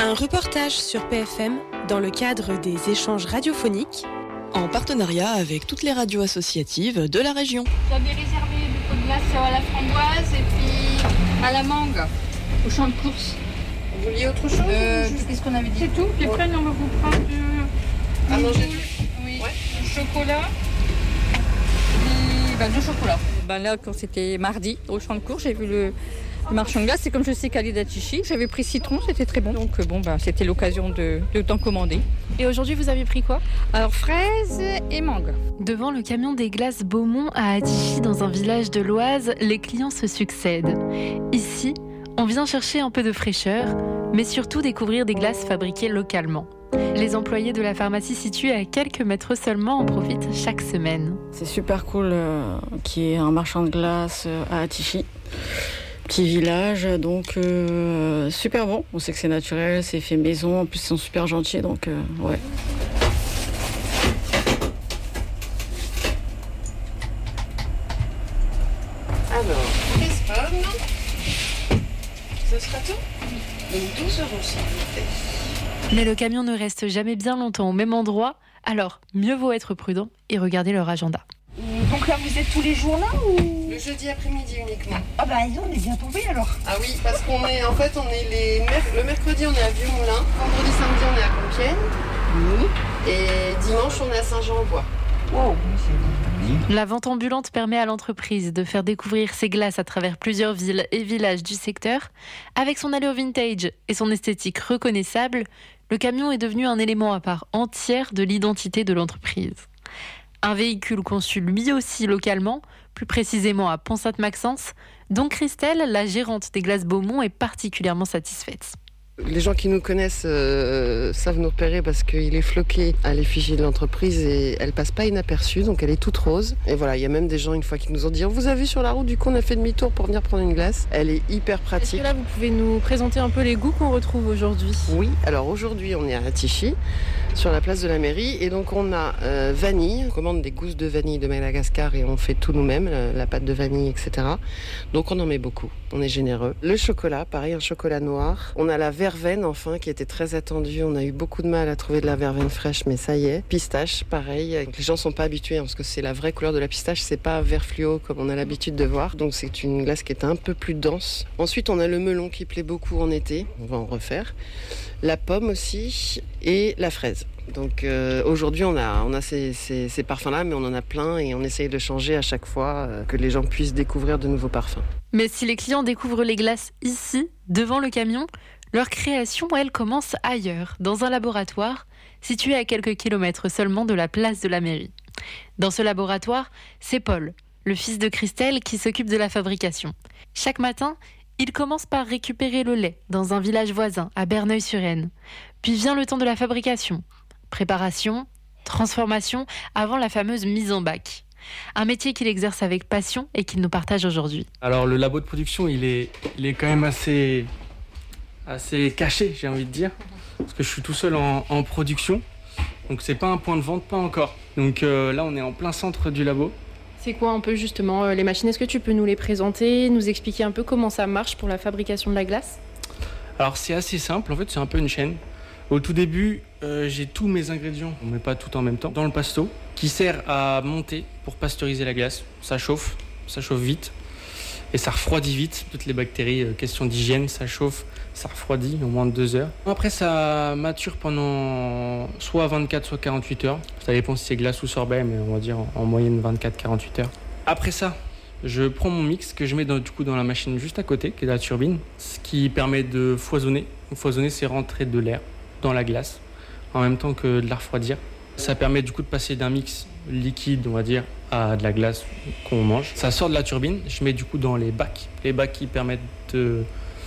Un reportage sur PFM dans le cadre des échanges radiophoniques en partenariat avec toutes les radios associatives de la région. J'avais réservé du pot de glace à la framboise et puis à la mangue au champ de course. Vous vouliez autre chose Qu'est-ce qu'on avait dit? C'est tout. Puis après, on va vous prendre à manger. Oui. Ouais. Du chocolat. Et, du chocolat. Là, quand c'était mardi au champ de course, j'ai vu le marchand de glace. C'est comme je sais qu'à d'Atichi, j'avais pris citron, c'était très bon. Donc c'était l'occasion de t'en commander. Et aujourd'hui, vous avez pris quoi? Alors fraises et mangue. Devant le camion des glaces Beaumont à Attichy, dans un village de l'Oise, les clients se succèdent. Ici, on vient chercher un peu de fraîcheur, mais surtout découvrir des glaces fabriquées localement. Les employés de la pharmacie située à quelques mètres seulement en profitent chaque semaine. C'est super cool qu'il y ait un marchand de glace à Attichy. Petit village, donc super bon. On sait que c'est naturel, c'est fait maison, en plus ils sont super gentils, donc ouais. Alors, les pommes, ce sera tout. Donc 12 € s'il vous plaît. Mais le camion ne reste jamais bien longtemps au même endroit, alors mieux vaut être prudent et regarder leur agenda. Donc là, vous êtes tous les jours là ou... Le jeudi après-midi uniquement. Ah bah on est bien tombés alors. Ah oui, parce qu'on est le mercredi on est à Vieux-Moulins, vendredi samedi on est à Compiègne, et dimanche on est à Saint-Jean-au-Bois. Wow. La vente ambulante permet à l'entreprise de faire découvrir ses glaces à travers plusieurs villes et villages du secteur. Avec son allure vintage et son esthétique reconnaissable, le camion est devenu un élément à part entière de l'identité de l'entreprise. Un véhicule conçu lui aussi localement, plus précisément à Pont-Sainte-Maxence, dont Christelle, la gérante des glaces Beaumont, est particulièrement satisfaite. Les gens qui nous connaissent savent nous repérer parce qu'il est floqué à l'effigie de l'entreprise et elle passe pas inaperçue, donc elle est toute rose. Et voilà, il y a même des gens une fois qui nous ont dit « On vous a vu sur la route, du coup on a fait demi-tour pour venir prendre une glace ». Elle est hyper pratique. Est-ce que là vous pouvez nous présenter un peu les goûts qu'on retrouve aujourd'hui? Oui, alors aujourd'hui on est à Attichy, sur la place de la mairie, et donc on a vanille, on commande des gousses de vanille de Madagascar et on fait tout nous-mêmes, la pâte de vanille, etc. Donc on en met beaucoup, on est généreux. Le chocolat, pareil, un chocolat noir. On a la verveine, enfin, qui était très attendue. On a eu beaucoup de mal à trouver de la verveine fraîche, mais ça y est. Pistache, pareil. Les gens sont pas habitués, parce que c'est la vraie couleur de la pistache, c'est pas vert fluo comme on a l'habitude de voir. Donc c'est une glace qui est un peu plus dense. Ensuite, on a le melon qui plaît beaucoup en été. On va en refaire. La pomme aussi et la fraise. Donc aujourd'hui, on a ces parfums-là, mais on en a plein et on essaye de changer à chaque fois que les gens puissent découvrir de nouveaux parfums. Mais si les clients découvrent les glaces ici, devant le camion, leur création, elle, commence ailleurs, dans un laboratoire situé à quelques kilomètres seulement de la place de la mairie. Dans ce laboratoire, c'est Paul, le fils de Christelle, qui s'occupe de la fabrication. Chaque matin, il commence par récupérer le lait dans un village voisin, à Berneuil-sur-Aisne. Puis vient le temps de la fabrication. Préparation, transformation, avant la fameuse mise en bac. Un métier qu'il exerce avec passion et qu'il nous partage aujourd'hui. Alors le labo de production, il est quand même assez caché, j'ai envie de dire. Parce que je suis tout seul en production. Donc c'est pas un point de vente, pas encore. Donc là, on est en plein centre du labo. C'est quoi un peu justement les machines? Est-ce que tu peux nous les présenter, nous expliquer un peu comment ça marche pour la fabrication de la glace? Alors c'est assez simple, en fait c'est un peu une chaîne. Au tout début, j'ai tous mes ingrédients, on ne met pas tout en même temps, dans le pasteau, qui sert à monter pour pasteuriser la glace. Ça chauffe vite et ça refroidit vite. Toutes les bactéries, question d'hygiène, ça chauffe, ça refroidit en moins de 2 heures. Après, ça mature pendant soit 24, soit 48 heures. Ça dépend si c'est glace ou sorbet, mais on va dire en moyenne 24-48 heures. Après ça, je prends mon mix que je mets dans la machine juste à côté, qui est la turbine, ce qui permet de foisonner. Foisonner, c'est rentrer de l'air dans la glace, en même temps que de la refroidir. Ça permet du coup de passer d'un mix liquide, on va dire, à de la glace qu'on mange. Ça sort de la turbine, je mets du coup dans les bacs qui permettent de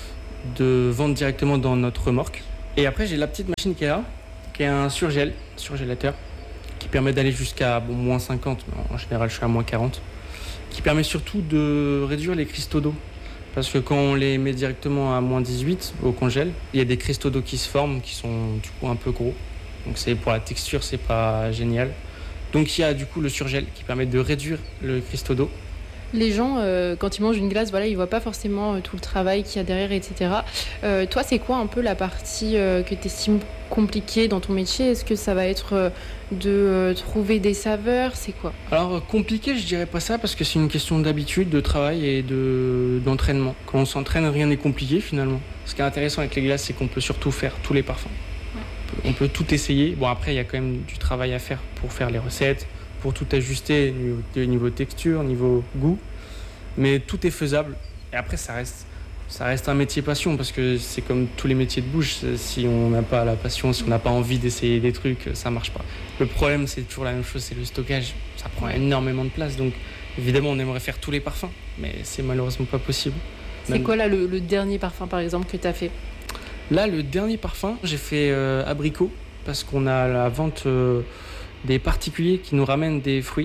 vendre directement dans notre remorque. Et après, j'ai la petite machine qui est là, qui est un surgélateur, qui permet d'aller jusqu'à moins 50, mais en général je suis à moins 40, qui permet surtout de réduire les cristaux d'eau. Parce que quand on les met directement à moins 18 au congèle, il y a des cristaux d'eau qui se forment, qui sont du coup un peu gros. Donc pour la texture, c'est pas génial. Donc il y a du coup le surgel qui permet de réduire le cristaux d'eau Les gens, quand ils mangent une glace, voilà, ils voient pas forcément tout le travail qu'il y a derrière, etc. Toi, c'est quoi un peu la partie que tu estimes compliquée dans ton métier ? Est-ce que ça va être de trouver des saveurs ? C'est quoi ? Alors compliqué, je dirais pas ça parce que c'est une question d'habitude, de travail et d'entraînement. Quand on s'entraîne, rien n'est compliqué finalement. Ce qui est intéressant avec les glaces, c'est qu'on peut surtout faire tous les parfums. On peut tout essayer. Bon, après, il y a quand même du travail à faire pour faire les recettes, pour tout ajuster niveau texture, niveau goût. Mais tout est faisable. Et après, ça reste un métier passion parce que c'est comme tous les métiers de bouche. Si on n'a pas la passion, si on n'a pas envie d'essayer des trucs, ça marche pas. Le problème, c'est toujours la même chose, c'est le stockage. Ça prend énormément de place. Donc, évidemment, on aimerait faire tous les parfums, mais c'est malheureusement pas possible. C'est quoi là le dernier parfum, par exemple, que tu as fait ? Là, le dernier parfum, j'ai fait abricot parce qu'on a la vente des particuliers qui nous ramènent des fruits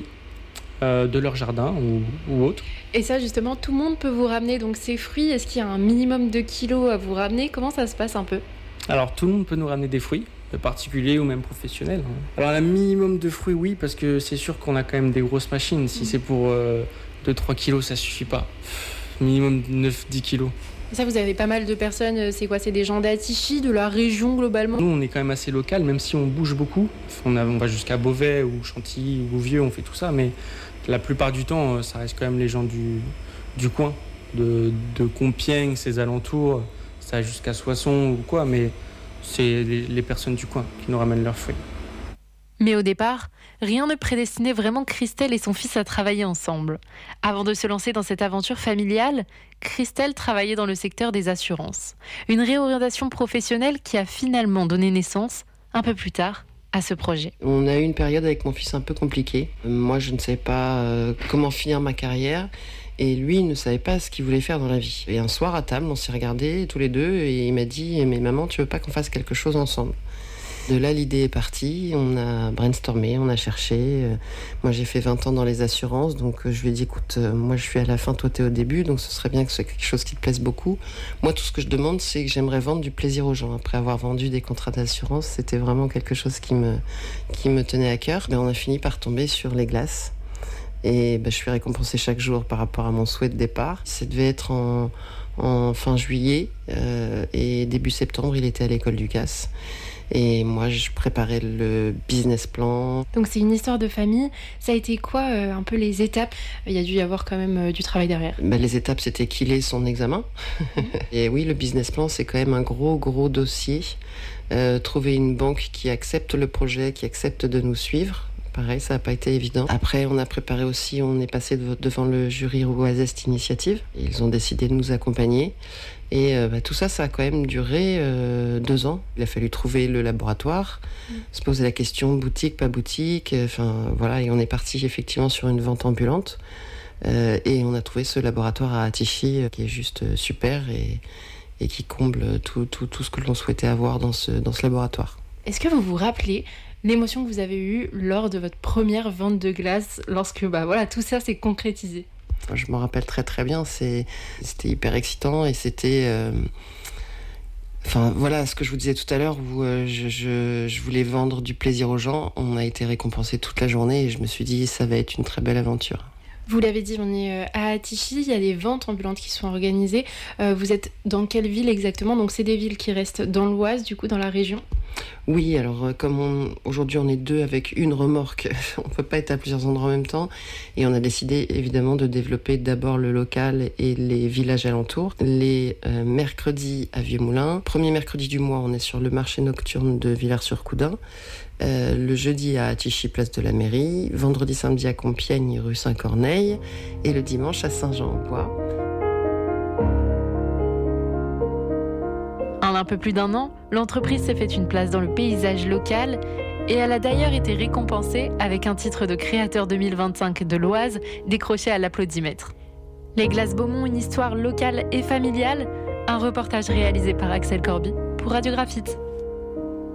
de leur jardin ou autre. Et ça, justement, tout le monde peut vous ramener donc ces fruits. Est-ce qu'il y a un minimum de kilos à vous ramener ? Comment ça se passe un peu ? Alors, tout le monde peut nous ramener des fruits, particuliers ou même professionnels. Alors, un minimum de fruits, oui, parce que c'est sûr qu'on a quand même des grosses machines. Si c'est pour 2-3 kilos, ça suffit pas. Minimum 9-10 kilos. Ça, vous avez pas mal de personnes, c'est quoi ? C'est des gens d'Attichy, de la région globalement ? Nous, on est quand même assez local, même si on bouge beaucoup. On va jusqu'à Beauvais ou Chantilly ou Vieux, on fait tout ça, mais la plupart du temps, ça reste quand même les gens du coin, de Compiègne, ses alentours, ça va jusqu'à Soissons ou quoi, mais c'est les personnes du coin qui nous ramènent leurs fruits. Mais au départ, rien ne prédestinait vraiment Christelle et son fils à travailler ensemble. Avant de se lancer dans cette aventure familiale, Christelle travaillait dans le secteur des assurances. Une réorientation professionnelle qui a finalement donné naissance, un peu plus tard, à ce projet. On a eu une période avec mon fils un peu compliquée. Moi, je ne savais pas comment finir ma carrière. Et lui, il ne savait pas ce qu'il voulait faire dans la vie. Et un soir, à table, on s'est regardés tous les deux et il m'a dit « Mais maman, tu veux pas qu'on fasse quelque chose ensemble ?» De là, l'idée est partie, on a brainstormé, on a cherché. Moi, j'ai fait 20 ans dans les assurances, donc je lui ai dit, écoute, moi je suis à la fin, toi t'es au début, donc ce serait bien que ce soit quelque chose qui te plaise beaucoup. Moi, tout ce que je demande, c'est que j'aimerais vendre du plaisir aux gens. Après avoir vendu des contrats d'assurance, c'était vraiment quelque chose qui me tenait à cœur. On a fini par tomber sur les glaces. Et je suis récompensée chaque jour par rapport à mon souhait de départ. Ça devait être en fin juillet, et début septembre, il était à l'école du CAS. Et moi, je préparais le business plan. Donc c'est une histoire de famille. Ça a été quoi un peu les étapes ? Il y a dû y avoir quand même du travail derrière. Les étapes, c'était qu'il ait son examen. Et oui, le business plan, c'est quand même un gros dossier. Trouver une banque qui accepte le projet, qui accepte de nous suivre. Pareil, ça n'a pas été évident. Après, on a préparé aussi, on est passé devant le jury Rouazest Initiative. Ils ont décidé de nous accompagner. Et tout ça a quand même duré 2 ans. Il a fallu trouver le laboratoire, se poser la question boutique, pas boutique. Voilà, et on est parti effectivement sur une vente ambulante. Et on a trouvé ce laboratoire à Attichy qui est juste super et qui comble tout ce que l'on souhaitait avoir dans ce laboratoire. Est-ce que vous vous rappelez l'émotion que vous avez eue lors de votre première vente de glace lorsque tout ça s'est concrétisé ? Je m'en rappelle très très bien, c'était hyper excitant et c'était... ce que je vous disais tout à l'heure où je voulais vendre du plaisir aux gens. On a été récompensés toute la journée et je me suis dit ça va être une très belle aventure. Vous l'avez dit, on est à Attichy, il y a des ventes ambulantes qui sont organisées. Vous êtes dans quelle ville exactement ? Donc c'est des villes qui restent dans l'Oise, du coup dans la région ? Oui, alors comme aujourd'hui on est 2 avec une remorque, on ne peut pas être à plusieurs endroits en même temps. Et on a décidé évidemment de développer d'abord le local et les villages alentours. Les mercredis à Vieux-Moulins. Premier mercredi du mois, on est sur le marché nocturne de Villars-sur-Coudin. Le jeudi à Attichy, place de la Mairie. Vendredi, samedi à Compiègne, rue Saint-Corneille. Et le dimanche à Saint-Jean-en-Bois. En un peu plus d'1 an, l'entreprise s'est fait une place dans le paysage local et elle a d'ailleurs été récompensée avec un titre de créateur 2025 de l'Oise décroché à l'applaudimètre. Les Glaces Beaumont, une histoire locale et familiale, un reportage réalisé par Axel Corby pour Radio Graphite.